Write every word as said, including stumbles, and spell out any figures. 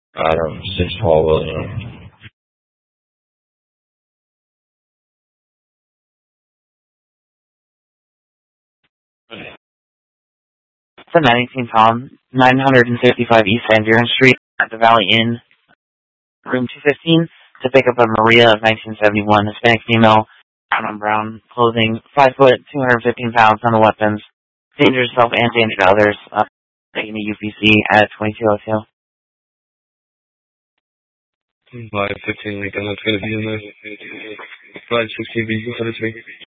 Adam, six Paul William. ten nineteen Tom, nine fifty-five East Van Buren Street at the Valley Inn, room two fifteen, to pick up a Maria of nineteen seventy-one, Hispanic female, brown on brown, clothing, five foot, two hundred fifteen pounds, on the weapons, danger to self and danger to others, uh, taking the U P C at twenty-two oh two. five fifteen Lincoln, that's going to be in there. five sixteen, be you,